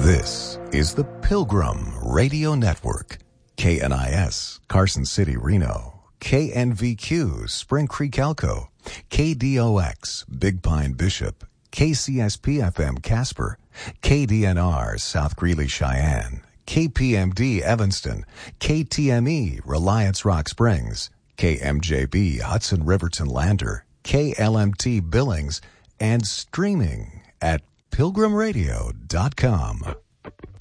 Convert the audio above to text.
This is the Pilgrim Radio Network. KNIS, Carson City, Reno. KNVQ, Spring Creek, Elko. KDOX, Big Pine, Bishop. KCSP-FM, Casper. KDNR, South Greeley, Cheyenne. KPMD, Evanston. KTME, Reliance Rock Springs. KMJB, Hudson Riverton Lander. KLMT, Billings. And streaming at pilgrimradio.com.